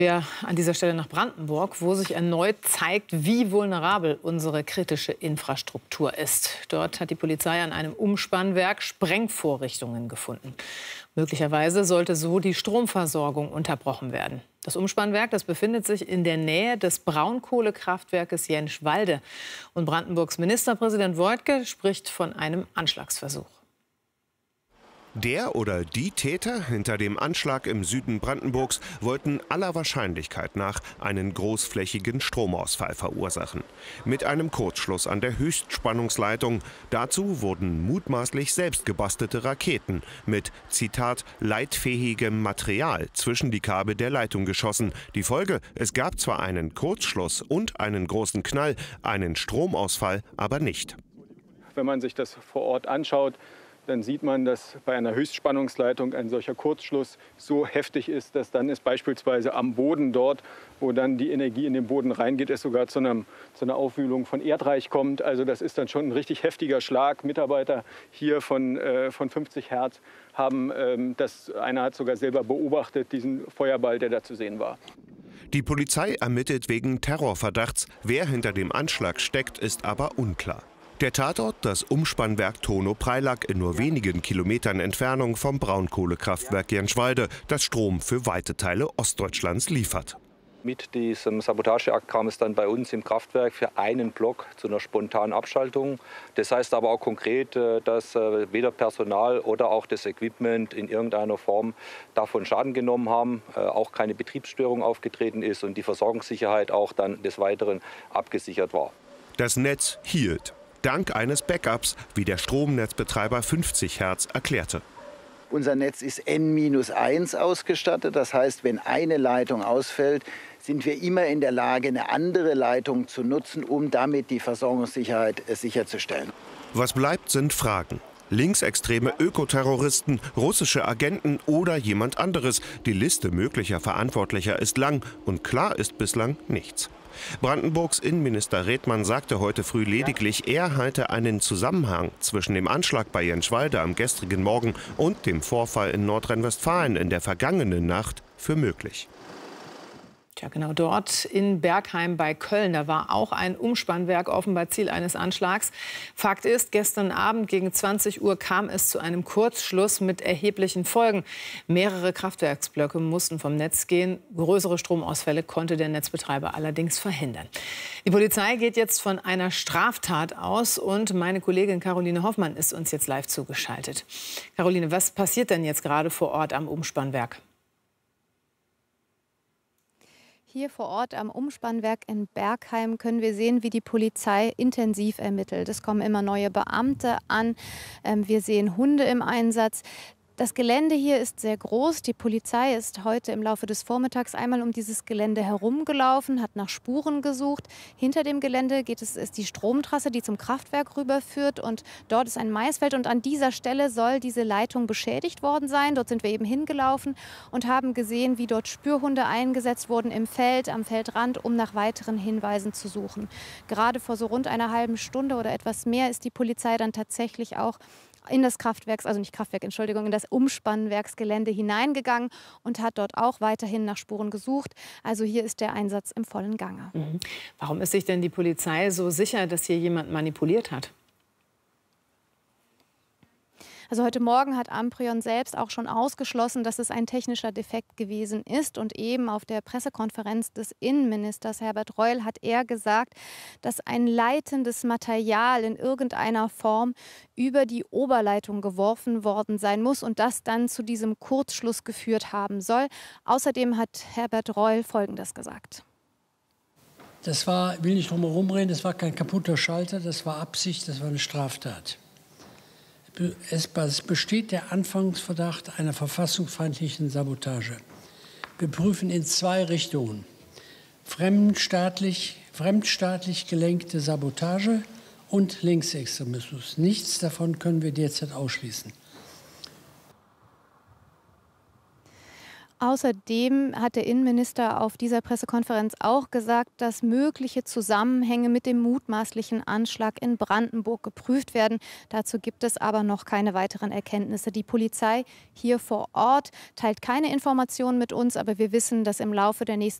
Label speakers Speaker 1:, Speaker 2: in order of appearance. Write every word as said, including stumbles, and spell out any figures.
Speaker 1: Wir an dieser Stelle nach Brandenburg, wo sich erneut zeigt, wie vulnerabel unsere kritische Infrastruktur ist. Dort hat die Polizei an einem Umspannwerk Sprengvorrichtungen gefunden. Möglicherweise sollte so die Stromversorgung unterbrochen werden. Das Umspannwerk, das befindet sich in der Nähe des Braunkohlekraftwerkes Jenschwalde. Und Brandenburgs Ministerpräsident Woidke spricht von einem Anschlagsversuch.
Speaker 2: Der oder die Täter hinter dem Anschlag im Süden Brandenburgs wollten aller Wahrscheinlichkeit nach einen großflächigen Stromausfall verursachen. Mit einem Kurzschluss an der Höchstspannungsleitung. Dazu wurden mutmaßlich selbst gebastelte Raketen mit, Zitat, leitfähigem Material zwischen die Kabel der Leitung geschossen. Die Folge: Es gab zwar einen Kurzschluss und einen großen Knall, einen Stromausfall aber nicht.
Speaker 3: Wenn man sich das vor Ort anschaut, dann sieht man, dass bei einer Höchstspannungsleitung ein solcher Kurzschluss so heftig ist, dass dann es beispielsweise am Boden dort, wo dann die Energie in den Boden reingeht, es sogar zu, einem, zu einer Aufwühlung von Erdreich kommt. Also das ist dann schon ein richtig heftiger Schlag. Mitarbeiter hier von, äh, von fünfzig Hertz haben, ähm, das, einer hat sogar selber beobachtet, diesen Feuerball, der da zu sehen war.
Speaker 2: Die Polizei ermittelt wegen Terrorverdachts. Wer hinter dem Anschlag steckt, ist aber unklar. Der Tatort, das Umspannwerk Tono-Preilack in nur wenigen Kilometern Entfernung vom Braunkohlekraftwerk Jenschwalde, das Strom für weite Teile Ostdeutschlands liefert.
Speaker 4: Mit diesem Sabotageakt kam es dann bei uns im Kraftwerk für einen Block zu einer spontanen Abschaltung. Das heißt aber auch konkret, dass weder Personal oder auch das Equipment in irgendeiner Form davon Schaden genommen haben, auch keine Betriebsstörung aufgetreten ist und die Versorgungssicherheit auch dann des Weiteren abgesichert war.
Speaker 2: Das Netz hielt. Dank eines Backups, wie der Stromnetzbetreiber fünfzig Hertz erklärte.
Speaker 5: Unser Netz ist N eins ausgestattet. Das heißt, wenn eine Leitung ausfällt, sind wir immer in der Lage, eine andere Leitung zu nutzen, um damit die Versorgungssicherheit sicherzustellen.
Speaker 2: Was bleibt, sind Fragen. Linksextreme Ökoterroristen, russische Agenten oder jemand anderes. Die Liste möglicher Verantwortlicher ist lang und klar ist bislang nichts. Brandenburgs Innenminister Redmann sagte heute früh lediglich, er halte einen Zusammenhang zwischen dem Anschlag bei Jenschwalde am gestrigen Morgen und dem Vorfall in Nordrhein-Westfalen in der vergangenen Nacht für möglich.
Speaker 1: Tja, genau dort in Bergheim bei Köln, da war auch ein Umspannwerk offenbar Ziel eines Anschlags. Fakt ist, gestern Abend gegen zwanzig Uhr kam es zu einem Kurzschluss mit erheblichen Folgen. Mehrere Kraftwerksblöcke mussten vom Netz gehen. Größere Stromausfälle konnte der Netzbetreiber allerdings verhindern. Die Polizei geht jetzt von einer Straftat aus und meine Kollegin Caroline Hoffmann ist uns jetzt live zugeschaltet. Caroline, was passiert denn jetzt gerade vor Ort am Umspannwerk?
Speaker 6: Hier vor Ort am Umspannwerk in Bergheim können wir sehen, wie die Polizei intensiv ermittelt. Es kommen immer neue Beamte an. Wir sehen Hunde im Einsatz. Das Gelände hier ist sehr groß. Die Polizei ist heute im Laufe des Vormittags einmal um dieses Gelände herumgelaufen, hat nach Spuren gesucht. Hinter dem Gelände geht es, ist die Stromtrasse, die zum Kraftwerk rüberführt. Und dort ist ein Maisfeld. Und an dieser Stelle soll diese Leitung beschädigt worden sein. Dort sind wir eben hingelaufen und haben gesehen, wie dort Spürhunde eingesetzt wurden im Feld, am Feldrand, um nach weiteren Hinweisen zu suchen. Gerade vor so rund einer halben Stunde oder etwas mehr ist die Polizei dann tatsächlich auch in das Kraftwerks, also nicht Kraftwerk, Entschuldigung, in das Umspannwerksgelände hineingegangen und hat dort auch weiterhin nach Spuren gesucht. Also hier ist der Einsatz im vollen Gange.
Speaker 1: Mhm. Warum ist sich denn die Polizei so sicher, dass hier jemand manipuliert hat?
Speaker 6: Also heute Morgen hat Amprion selbst auch schon ausgeschlossen, dass es ein technischer Defekt gewesen ist. Und eben auf der Pressekonferenz des Innenministers Herbert Reul hat er gesagt, dass ein leitendes Material in irgendeiner Form über die Oberleitung geworfen worden sein muss und das dann zu diesem Kurzschluss geführt haben soll. Außerdem hat Herbert Reul Folgendes gesagt.
Speaker 7: Das war, ich will nicht drum herum reden, das war kein kaputter Schalter, das war Absicht, das war eine Straftat. Es besteht der Anfangsverdacht einer verfassungsfeindlichen Sabotage. Wir prüfen in zwei Richtungen. Fremdstaatlich, fremdstaatlich gelenkte Sabotage und Linksextremismus. Nichts davon können wir derzeit ausschließen.
Speaker 6: Außerdem hat der Innenminister auf dieser Pressekonferenz auch gesagt, dass mögliche Zusammenhänge mit dem mutmaßlichen Anschlag in Brandenburg geprüft werden. Dazu gibt es aber noch keine weiteren Erkenntnisse. Die Polizei hier vor Ort teilt keine Informationen mit uns, aber wir wissen, dass im Laufe der nächsten